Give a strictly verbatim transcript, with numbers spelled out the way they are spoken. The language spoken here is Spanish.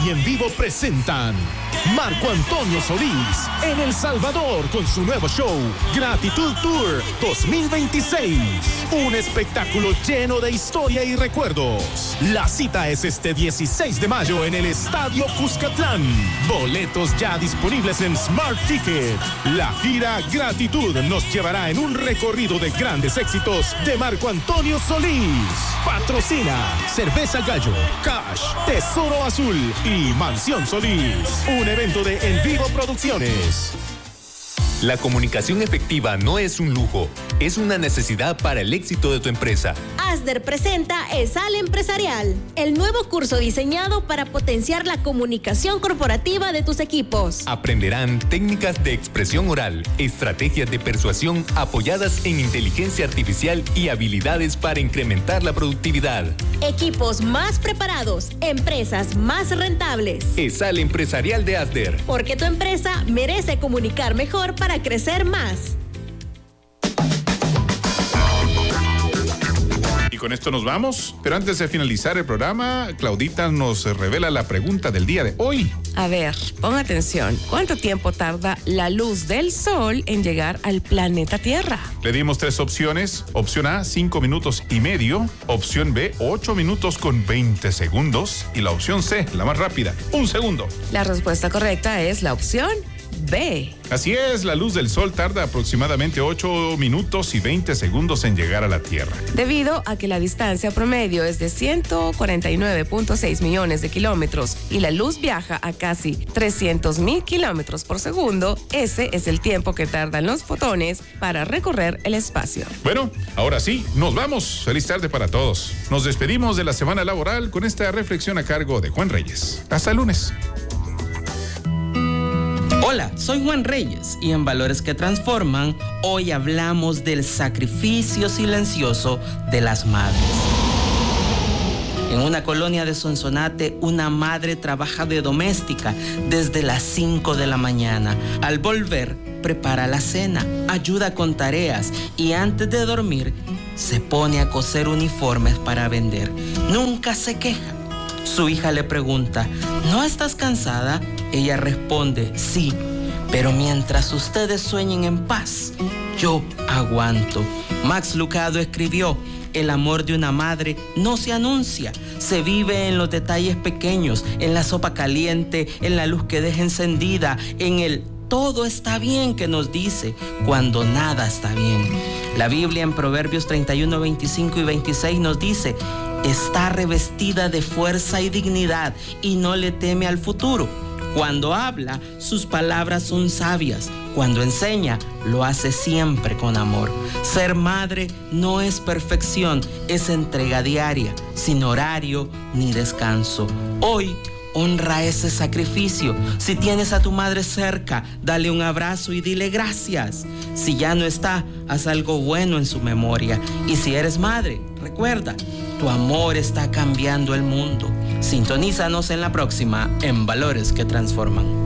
y En Vivo presentan Marco Antonio Solís en El Salvador con su nuevo show Gratitud Tour dos mil veintiséis. Un espectáculo lleno de historia y recuerdos. La cita es este dieciséis de mayo en el Estadio Cuscatlán. Boletos ya disponibles en Smart Ticket. La gira Gratitud nos llevará en un recorrido de grandes éxitos de Marco Antonio Solís. Patrocina Cerveza Gallo, Cash, Tesoro Azul y Mansión Solís. Un evento de En Vivo Producciones. La comunicación efectiva no es un lujo, es una necesidad para el éxito de tu empresa. Asder presenta ESAL Empresarial, el nuevo curso diseñado para potenciar la comunicación corporativa de tus equipos. Aprenderán técnicas de expresión oral, estrategias de persuasión apoyadas en inteligencia artificial y habilidades para incrementar la productividad. Equipos más preparados, empresas más rentables. ESAL Empresarial de Asder. Porque tu empresa merece comunicar mejor para crecer más. Y con esto nos vamos, pero antes de finalizar el programa, Claudita nos revela la pregunta del día de hoy. A ver, pon atención. ¿Cuánto tiempo tarda la luz del sol en llegar al planeta Tierra? Le dimos tres opciones. Opción A, cinco minutos y medio. Opción B, ocho minutos con veinte segundos. Y la opción C, la más rápida, un segundo. La respuesta correcta es la opción B. Así es, la luz del sol tarda aproximadamente ocho minutos y veinte segundos en llegar a la Tierra. Debido a que la distancia promedio es de ciento cuarenta y nueve punto seis millones de kilómetros y la luz viaja a casi trescientos mil kilómetros por segundo, ese es el tiempo que tardan los fotones para recorrer el espacio. Bueno, ahora sí, nos vamos. Feliz tarde para todos. Nos despedimos de la semana laboral con esta reflexión a cargo de Juan Reyes. Hasta el lunes. Hola, soy Juan Reyes y en Valores que Transforman hoy hablamos del sacrificio silencioso de las madres. En una colonia de Sonsonate, una madre trabaja de doméstica desde las cinco de la mañana. Al volver, prepara la cena, ayuda con tareas y antes de dormir, se pone a coser uniformes para vender. Nunca se queja. Su hija le pregunta, ¿no estás cansada? Ella responde, sí, pero mientras ustedes sueñen en paz, yo aguanto. Max Lucado escribió, el amor de una madre no se anuncia, se vive en los detalles pequeños, en la sopa caliente, en la luz que deja encendida, en el todo está bien que nos dice cuando nada está bien. La Biblia en Proverbios treinta y uno, veinticinco y veintiséis nos dice, está revestida de fuerza y dignidad y no le teme al futuro. Cuando habla, sus palabras son sabias. Cuando enseña, lo hace siempre con amor. Ser madre no es perfección, es entrega diaria, sin horario ni descanso. Hoy, honra ese sacrificio. Si tienes a tu madre cerca, dale un abrazo y dile gracias. Si ya no está, haz algo bueno en su memoria. Y si eres madre, recuerda, tu amor está cambiando el mundo. Sintonízanos en la próxima en Valores que Transforman.